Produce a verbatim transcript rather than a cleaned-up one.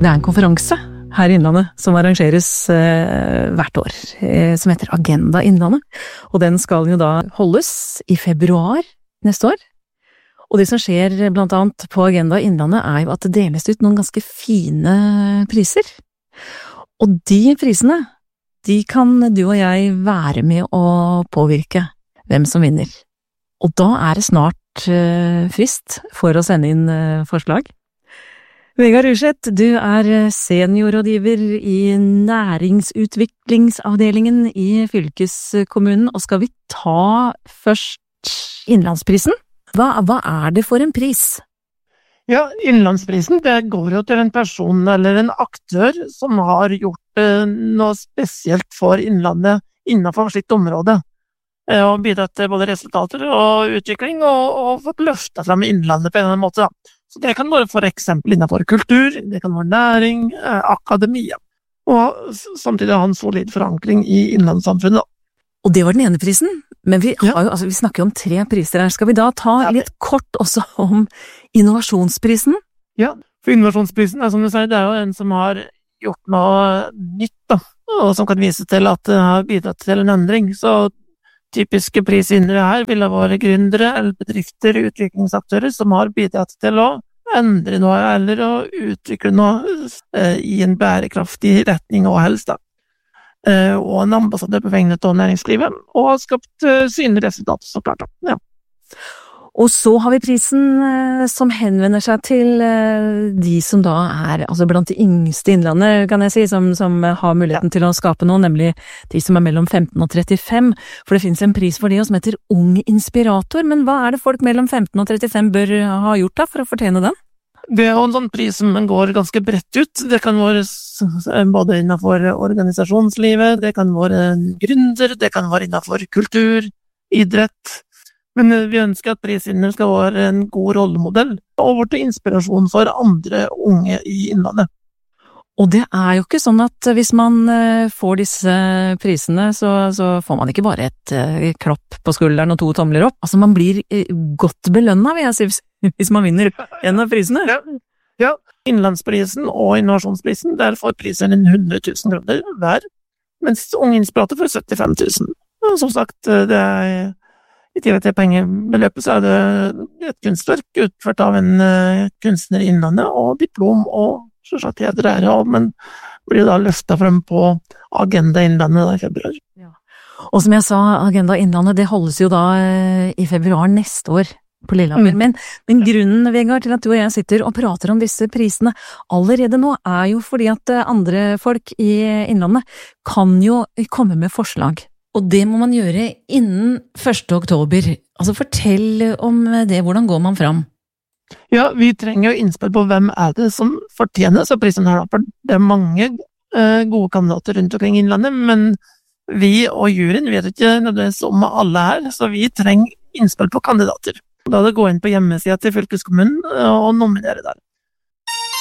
Det er en konferanse her i Innlandet som arrangeres eh, hvert år, eh, som heter Agenda Innlandet. Og den skal jo da holdes i februar neste år. Og det som skjer blant annet på Agenda Innlandet er jo at det deles ut noen ganske fine priser. Og de prisene, de kan du og jeg være med å påvirke hvem som vinner. Og da er det snart eh, frist for å sende inn eh, forslag. Vegard Urseth, du er seniorrådgiver i næringsutviklingsavdelingen i fylkeskommunen, og skal vi ta først Innlandsprisen? Hva, hva er det for en pris? Ja, Innlandsprisen, det går jo til en person eller en aktør som har gjort eh, noe spesielt for Innlandet innenfor sitt område, eh, og bidratt til både resultater og utvikling, og, og fått løftet frem Innlandet på en eller annen måte da. Så det kan være for eksempel innenfor kultur, det kan være næring, eh, akademia, og samtidig ha en solid forankring i innlandssamfunnet. Og det var den ene prisen, men vi, har jo, altså, vi snakker jo om tre priser her. Skal vi da ta litt kort også om innovasjonsprisen? Ja, for innovasjonsprisen er som du sier, det er jo en som har gjort noe nytt da, og som kan vise til at det har bidratt til en endring. Så typiske prisvinnere her vil ha vært gründere eller bedrifter, utviklingsaktører som har bidratt til å endre noe eller å utvikle noe eh, i en bærekraftig retning og helst da. Eh, og en ambassadør på vegne av næringslivet og har skapt eh, synlige resultater så klart da. Ja. Og så har vi prisen eh, som henvender seg til eh, de som da er altså blant de yngste innlandet, kan jeg si, som, som har muligheten ja. til å skape noe, nemlig de som er mellom femten og trettifem, for det finnes en pris for det som heter Ung Inspirator, men hva er det folk mellom femten og trettifem bør ha gjort da for å fortjene den? Det er jo en sånn pris som går ganske bredt ut. Det kan være både innenfor organisasjonslivet, det kan være gründer, det kan være innenfor kultur, idrett. Men vi ønsker at prisvinneren skal være en god rollemodell og til inspirasjon for andre unge i Innlandet. Og det er jo ikke sånn at hvis man får disse prisene, så, så får man ikke bare et uh, klapp på skulderen og to tomler opp. Altså man blir uh, godt belønnet, vil jeg si, hvis man vinner en av prisene. Ja, ja. Innlandsprisen og innovasjonsprisen, der får prisen en hundre tusen kroner hver, mens Ung Inspirator får syttifem tusen. Og som sagt, det er i tillegg til pengebeløpet så er det et kunstverk utført av en uh, kunstner i Innlandet, og diplom og selvsagt heder og ære, men blir da løftet frem på Agenda Innlandet da i februar. Ja. Og som jeg sa, Agenda Innlandet, det holdes jo da uh, i februar neste år på Lillehammer. Mm. Men, men grunnen, Vegard, til at du og jeg sitter og prater om disse prisene allerede nå, er jo fordi at uh, andre folk i Innlandet kan jo komme med forslag. Og det må man gjøre innen første oktober. Altså fortell om det, hvordan går man fram? Ja, vi trenger jo innspill på hvem er det som fortjener så prisen her da, for det er mange uh, gode kandidater rundt omkring Innlandet, men vi og juryen vet ikke nødvendigvis om alle her, så vi trenger innspill på kandidater. Da er det å gå inn på hjemmesiden til fylkeskommunen og nominere der.